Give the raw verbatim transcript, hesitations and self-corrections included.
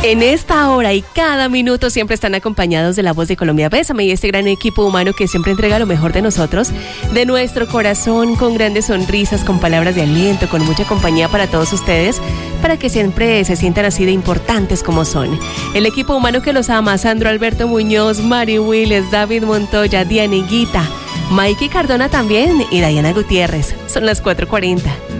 En esta hora y cada minuto siempre están acompañados de La Voz de Colombia. Bésame y este gran equipo humano que siempre entrega lo mejor de nosotros, de nuestro corazón, con grandes sonrisas, con palabras de aliento, con mucha compañía para todos ustedes, para que siempre se sientan así de importantes como son. El equipo humano que los ama: Sandro Alberto Muñoz, Mari Willes, David Montoya, Diana Higuita, Mikey Cardona también y Diana Gutiérrez. Son las cuatro cuarenta.